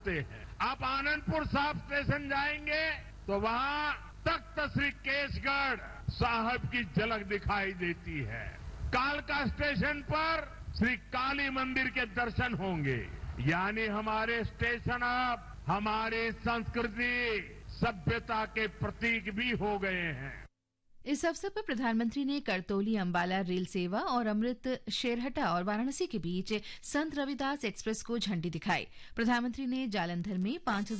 हैं। आप आनंदपुर साहब स्टेशन जाएंगे तो वहां तख्त श्री केशगढ़ साहब की झलक दिखाई देती है। कालका स्टेशन पर श्री काली मंदिर के दर्शन होंगे। यानी हमारे स्टेशन अब हमारी संस्कृति सभ्यता के प्रतीक भी हो गए हैं। इस अवसर पर प्रधानमंत्री ने करतौली अंबाला रेल सेवा और अमृत शेरहटा और वाराणसी के बीच संत रविदास एक्सप्रेस को झंडी दिखाई। प्रधानमंत्री ने जालंधर में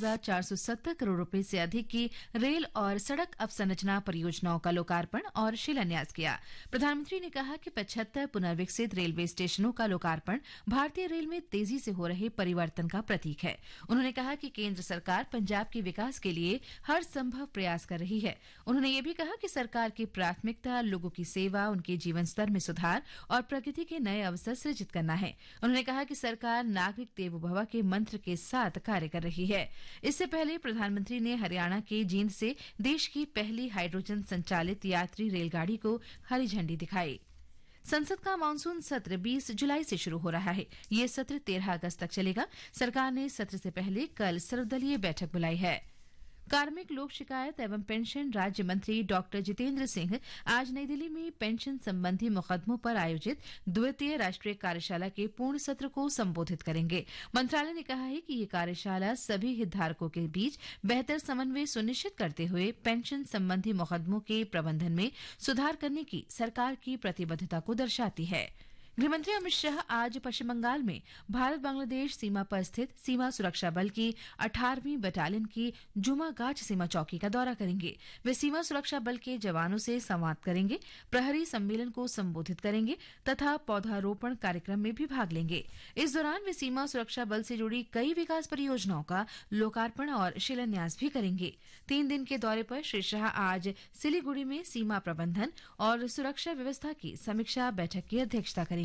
5,470 करोड़ रुपए से अधिक की रेल और सड़क अवसंरचना परियोजनाओं का लोकार्पण और शिलान्यास किया। प्रधानमंत्री ने कहा कि 75 पुनर्विकसित रेलवे स्टेशनों का लोकार्पण भारतीय रेल में तेजी से हो रहे परिवर्तन का प्रतीक है। उन्होंने कहा कि केंद्र सरकार पंजाब के विकास के लिए हर संभव प्रयास कर रही है। उन्होंने ये भी कहा कि सरकार की प्राथमिकता लोगों की सेवा, उनके जीवन स्तर में सुधार और प्रगति के नए अवसर सृजित करना है। उन्होंने कहा कि सरकार नागरिक देवो भव के मंत्र के साथ कार्य कर रही है। इससे पहले प्रधानमंत्री ने हरियाणा के जींद से देश की पहली हाइड्रोजन संचालित यात्री रेलगाड़ी को हरी झंडी दिखाई। संसद का मानसून सत्र 20 जुलाई से शुरू हो रहा है। ये सत्र 13 अगस्त तक चलेगा। सरकार ने सत्र से पहले कल सर्वदलीय बैठक बुलाई है। कार्मिक लोक शिकायत एवं पेंशन राज्य मंत्री डॉक्टर जितेंद्र सिंह आज नई दिल्ली में पेंशन संबंधी मुकदमों पर आयोजित द्वितीय राष्ट्रीय कार्यशाला के पूर्ण सत्र को संबोधित करेंगे। मंत्रालय ने कहा है कि ये कार्यशाला सभी हितधारकों के बीच बेहतर समन्वय सुनिश्चित करते हुए पेंशन संबंधी मुकदमों के प्रबंधन में सुधार करने की सरकार की प्रतिबद्धता को दर्शाती है। गृहमंत्री अमित शाह आज पश्चिम बंगाल में भारत बांग्लादेश सीमा पर स्थित सीमा सुरक्षा बल की 18वीं बटालियन की जुमागाछ सीमा चौकी का दौरा करेंगे। वे सीमा सुरक्षा बल के जवानों से संवाद करेंगे, प्रहरी सम्मेलन को संबोधित करेंगे तथा पौधारोपण कार्यक्रम में भी भाग लेंगे। इस दौरान वे सीमा सुरक्षा बल से जुड़ी कई विकास परियोजनाओं का लोकार्पण और शिलान्यास भी करेंगे। 3 दिन के दौरे पर श्री शाह आज सिलीगुड़ी में सीमा प्रबंधन और सुरक्षा व्यवस्था की समीक्षा बैठक की अध्यक्षता करेंगे।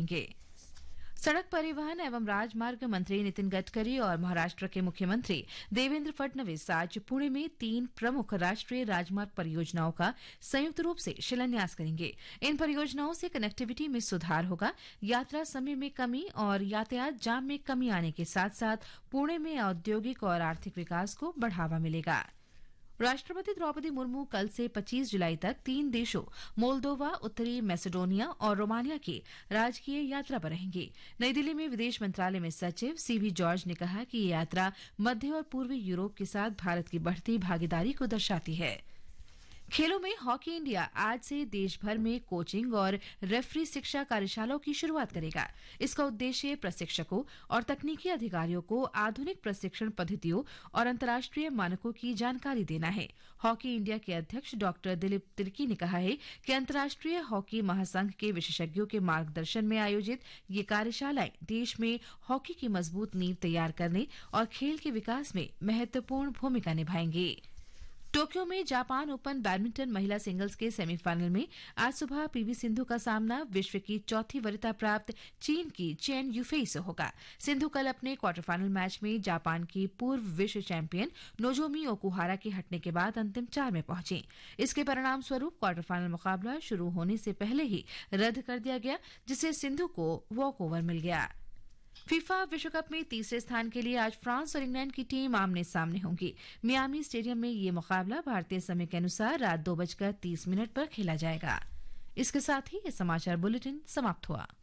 सड़क परिवहन एवं राजमार्ग मंत्री नितिन गडकरी और महाराष्ट्र के मुख्यमंत्री देवेंद्र फडणवीस आज पुणे में 3 प्रमुख राष्ट्रीय राजमार्ग परियोजनाओं का संयुक्त रूप से शिलान्यास करेंगे। इन परियोजनाओं से कनेक्टिविटी में सुधार होगा, यात्रा समय में कमी और यातायात जाम में कमी आने के साथ साथ पुणे में औद्योगिक और आर्थिक विकास को बढ़ावा मिलेगा। राष्ट्रपति द्रौपदी मुर्मू कल से 25 जुलाई तक 3 देशों मोल्दोवा, उत्तरी मैसेडोनिया और रोमानिया की राजकीय यात्रा पर रहेंगे। नई दिल्ली में विदेश मंत्रालय में सचिव सीवी जॉर्ज ने कहा कि ये यात्रा मध्य और पूर्वी यूरोप के साथ भारत की बढ़ती भागीदारी को दर्शाती है। खेलों में हॉकी इंडिया आज से देश भर में कोचिंग और रेफरी शिक्षा कार्यशालाओं की शुरुआत करेगा। इसका उद्देश्य प्रशिक्षकों और तकनीकी अधिकारियों को आधुनिक प्रशिक्षण पद्धतियों और अंतर्राष्ट्रीय मानकों की जानकारी देना है। हॉकी इंडिया के अध्यक्ष डॉक्टर दिलीप तिर्की ने कहा है कि अंतर्राष्ट्रीय हॉकी महासंघ के विशेषज्ञों के मार्गदर्शन में आयोजित ये कार्यशालाएं देश में हॉकी की मजबूत नींव तैयार करने और खेल के विकास में महत्वपूर्ण भूमिका निभाएंगे। टोक्यो में जापान ओपन बैडमिंटन महिला सिंगल्स के सेमीफाइनल में आज सुबह पीवी सिंधु का सामना विश्व की चौथी वरीयता प्राप्त चीन की चेन यूफेई से होगा। सिंधु कल अपने क्वार्टर फाइनल मैच में जापान की पूर्व विश्व चैंपियन नोजोमी ओकुहारा के हटने के बाद अंतिम 4 में पहुंची। इसके परिणाम स्वरूप क्वार्टर फाइनल मुकाबला शुरू होने से पहले ही रद्द कर दिया गया, जिससे सिंधु को वॉक ओवर मिल गया। फीफा विश्व कप में तीसरे स्थान के लिए आज फ्रांस और इंग्लैंड की टीम आमने सामने होंगी। मियामी स्टेडियम में ये मुकाबला भारतीय समय के अनुसार रात 2:30 पर खेला जाएगा। इसके साथ ही ये समाचार बुलेटिन समाप्त हुआ।